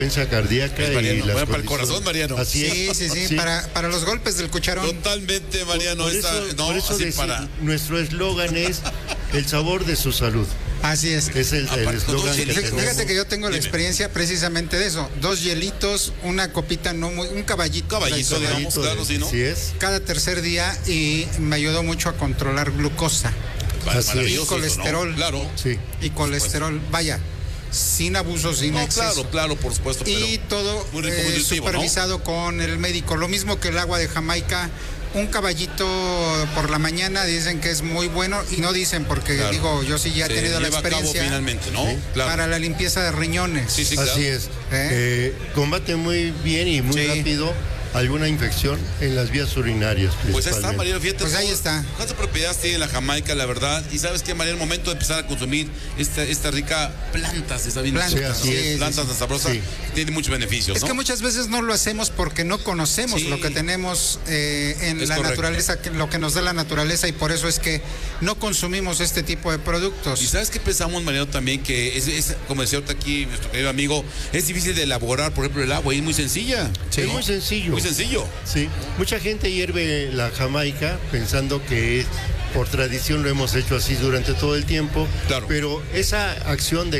Defensa cardíaca y las para el corazón, Mariano. Así es. Sí. Para los golpes del cucharón. Totalmente, Mariano. Por eso nuestro eslogan es el sabor de su salud. Así es. Es el eslogan. Fíjate que yo tengo la experiencia precisamente de eso. 2 hielitos, una copita un caballito. Digamos, claro, sí, ¿no? Así es. Cada tercer día, y me ayudó mucho a controlar glucosa. Así y colesterol. ¿no? Claro. Sí. Y colesterol. Vaya. Sin abuso, sin exceso. Claro, por supuesto. Y todo muy rico, muy nutritivo, supervisado, ¿no? Con el médico. Lo mismo que el agua de Jamaica. Un caballito por la mañana dicen que es muy bueno, y no dicen porque digo, yo sí ya he tenido la experiencia. Finalmente, ¿no? Sí. Claro. Para la limpieza de riñones. Sí, claro. Así es. Combate muy bien y muy rápido alguna infección en las vías urinarias. Pues ahí está, Mariano, fíjate. Pues ahí está. ¿Cuántas propiedades tiene la Jamaica, la verdad? Y sabes qué, Mariano, el momento de empezar a consumir esta rica plantas, está bien. Plantas tan sabrosas, tiene muchos beneficios. Es que muchas veces no lo hacemos porque no conocemos lo que tenemos en la naturaleza, lo que nos da la naturaleza, y por eso es que no consumimos este tipo de productos. Y sabes qué pensamos, Mariano, también que es como decía ahorita aquí nuestro querido amigo, es difícil de elaborar, por ejemplo, el agua, y es muy sencilla. Sí. Es muy sencillo. Muy sencillo. Sí, mucha gente hierve la Jamaica pensando que por tradición lo hemos hecho así durante todo el tiempo, pero esa acción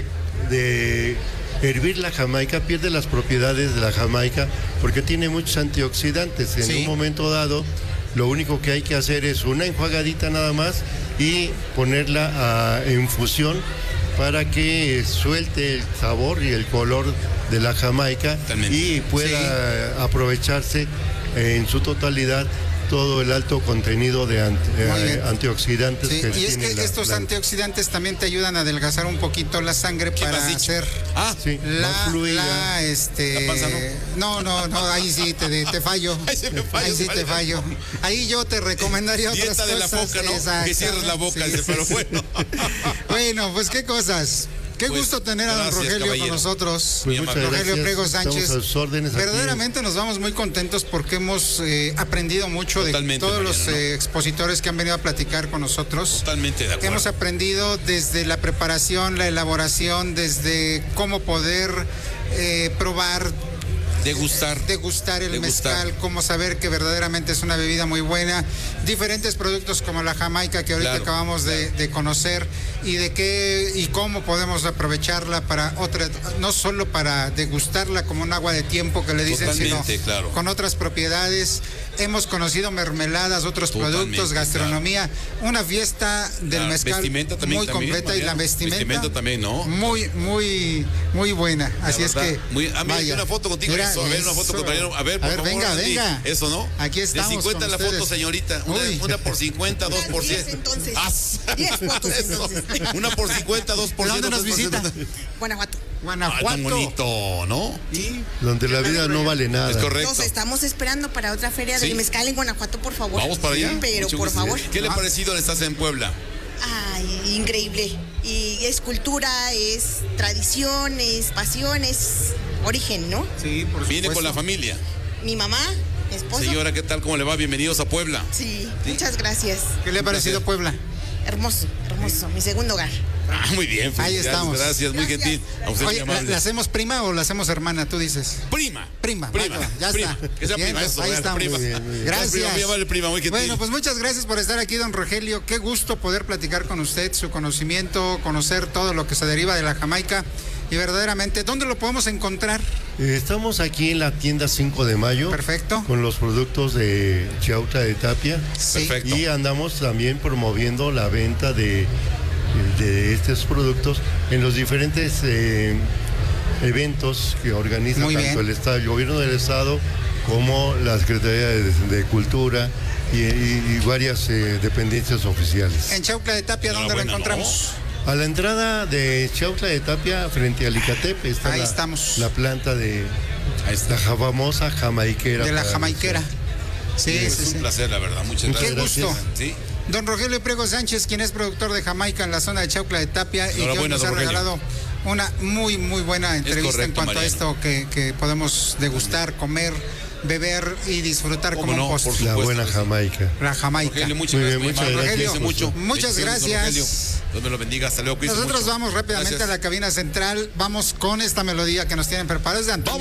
de hervir la Jamaica pierde las propiedades de la Jamaica porque tiene muchos antioxidantes. En un momento dado, lo único que hay que hacer es una enjuagadita nada más y ponerla en infusión para que suelte el sabor y el color de la Jamaica y pueda aprovecharse en su totalidad todo el alto contenido de antioxidantes que y es que estos antioxidantes también te ayudan a adelgazar un poquito la sangre para hacer más fluida. La panza, no, ahí sí te fallo. Ahí sí te fallo. Ahí yo te recomendaría otras cosas. Dieta de la boca, ¿no? Que cierres la boca, pero bueno. Bueno, pues qué cosas. Qué gusto tener a don Rogelio con nosotros. Pues Rogelio Priego Sánchez. A sus órdenes. Verdaderamente nos vamos muy contentos porque hemos aprendido mucho de todos los expositores que han venido a platicar con nosotros. Totalmente de acuerdo. Hemos aprendido desde la preparación, la elaboración, desde cómo poder probar, degustar el mezcal, cómo saber que verdaderamente es una bebida muy buena, diferentes productos como la Jamaica que ahorita acabamos de conocer, y cómo podemos aprovecharla para no solo para degustarla como un agua de tiempo que le dicen, sino con otras propiedades. Hemos conocido mermeladas, otros productos, gastronomía, una fiesta del mezcal muy completa, y la vestimenta también, ¿no? Muy buena. Así es que vaya, una foto contigo. Una foto con Mariano. A ver, por favor, venga. Eso, ¿no? Aquí estamos. De 50 la foto, señorita. Una por 50, 2 por 100. 10 entonces. 10 fotos entonces. Una por 50, 2 por 100. ¿Dónde nos visita? Guanajuato. Tan bonito, ¿no? Sí. Donde la vida no vale nada. Es correcto. Nos estamos esperando para otra feria del mezcal en Guanajuato, por favor. Vamos para allá. Pero por favor. ¿Qué le ha parecido al estar en Puebla? Ay, increíble. Y es cultura, es tradición, es pasión, es origen, ¿no? Sí, por supuesto. Viene con la familia. Mi mamá, mi esposo. Señora, ¿qué tal? ¿Cómo le va? Bienvenidos a Puebla. Sí, muchas gracias. ¿Qué le ha parecido Puebla? Hermoso, mi segundo hogar. Muy bien, ahí estamos. Gracias, muy gentil. A usted. Oye, ¿la hacemos prima o la hacemos hermana? Tú dices. Prima. Ya está. Que sea prima, eso. Ahí estamos. Prima. Gracias. Prima, muy gentil. Bueno, pues muchas gracias por estar aquí, don Rogelio. Qué gusto poder platicar con usted, su conocimiento, conocer todo lo que se deriva de la Jamaica. Y verdaderamente, ¿dónde lo podemos encontrar? Estamos aquí en la tienda 5 de Mayo. Perfecto. Con los productos de Chautla de Tapia. Sí. Perfecto. Y andamos también promoviendo la venta de estos productos en los diferentes eventos que organiza tanto el gobierno del estado como la Secretaría de Cultura y varias dependencias oficiales. En Chautla de Tapia, ¿dónde lo encontramos? A la entrada de Chautla de Tapia, frente al Icatep, está la planta de la famosa jamaiquera. De la jamaiquera. Sí, es un placer, la verdad. Muchas gracias. Qué gusto. Sí. Don Rogelio Priego Sánchez, quien es productor de Jamaica en la zona de Chautla de Tapia, y que nos ha regalado una muy buena entrevista en cuanto a esto que podemos degustar, comer, beber y disfrutar como un postre. La buena Jamaica. La Jamaica. Rogelio, muchas gracias. Muchas gracias. Muchas gracias. Dios me lo bendiga, hasta luego. Nosotros vamos rápidamente a la cabina central, vamos con esta melodía que nos tienen preparados de Antonio.